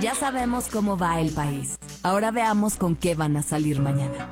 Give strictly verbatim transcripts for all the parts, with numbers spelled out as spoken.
Ya sabemos cómo va el país. Ahora veamos con qué van a salir mañana.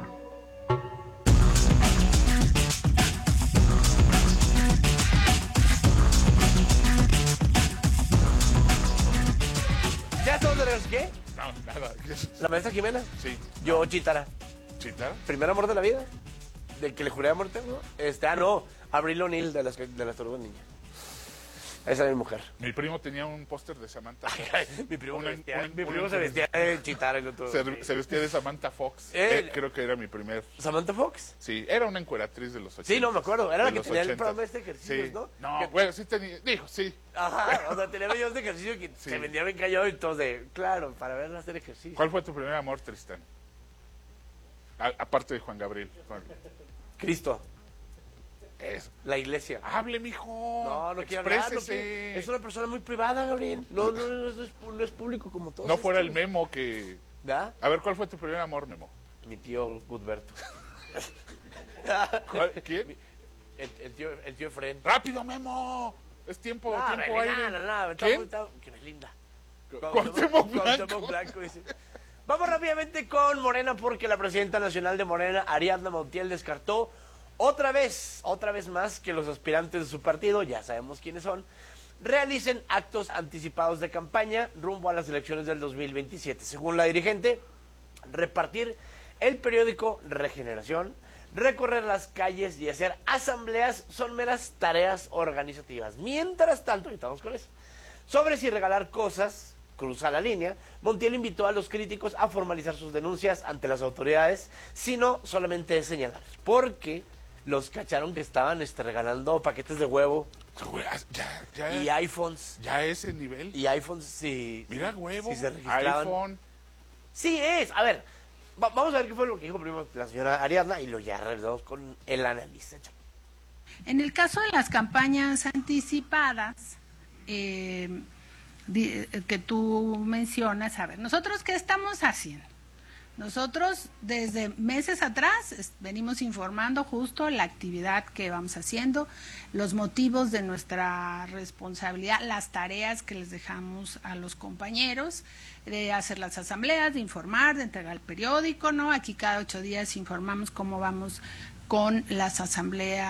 ¿Ya todos de los qué? No, nada. ¿La maestra Jimena? Sí. Yo, Chitara. ¿Chitara? ¿Primer amor de la vida? ¿Del que le juré amor eterno? Este, ah, no. Abril O'Neill de las, de las Tortugas Ninja. Esa es mi mujer. Mi primo tenía un póster de Samantha Fox. mi primo, Una- se vestía, una- mi una- primo se vestía de Chitara y el otro. Se, se vestía de Samantha Fox. Eh. Eh, creo que era mi primer. ¿Samantha Fox? Sí, era una encueratriz de los ochenta. Sí, no, me acuerdo. Era la De que los tenía el ochentas. programa este de ejercicios, Sí. ¿no? No, Que- bueno, sí tenía. Dijo, sí. Ajá, o sea, tenía videos de ejercicio que Sí. se vendía bien callado y todo de, claro, para verla hacer ejercicio. ¿Cuál fue tu primer amor, Tristán? A- aparte de Juan Gabriel. Juan- Cristo, Eso. la iglesia. Hable, mijo. No, no quiero hablar, no Exprésese. quiero- es una persona muy privada, Gabriel. No, no, no, no es, no es público como todos. No fuera el estos. Memo que. ¿Da? A ver, ¿cuál fue tu primer amor, Memo? Mi tío Gudberto. ¿Cuál? ¿Quién? El, el tío, el tío Efren. ¡Rápido, Memo! Es tiempo, No, tiempo no, aire. no, no, no, ¿Quién? está- está- que me linda. Cuauhtémoc Blanco. Cuauhtémoc Blanco, dice. Vamos rápidamente con Morena porque la presidenta nacional de Morena, Ariadna Montiel, descartó otra vez, otra vez más que los aspirantes de su partido, ya sabemos quiénes son, realicen actos anticipados de campaña rumbo a las elecciones del dos mil veintisiete. Según la dirigente, repartir el periódico Regeneración, recorrer las calles y hacer asambleas son meras tareas organizativas. Mientras tanto, y estamos con eso, sobre si regalar cosas cruza la línea, Montiel invitó a los críticos a formalizar sus denuncias ante las autoridades, sino solamente señalar, porque los cacharon que estaban este, regalando paquetes de huevo Güey, Ya, ya, y iPhones, ya ese nivel. y iPhones si, Mira, huevo. si se registraban. iPhone. Sí es, a ver, va- vamos a ver qué fue lo que dijo primero la señora Ariadna y lo ya regresamos con el analista. En el caso de las campañas anticipadas, eh, di- que tú mencionas, a ver, ¿nosotros qué estamos haciendo? Nosotros desde meses atrás es- venimos informando justo la actividad que vamos haciendo, los motivos de nuestra responsabilidad, las tareas que les dejamos a los compañeros, de hacer las asambleas, de informar, de entregar el periódico, ¿no? Aquí cada ocho días informamos cómo vamos con las asambleas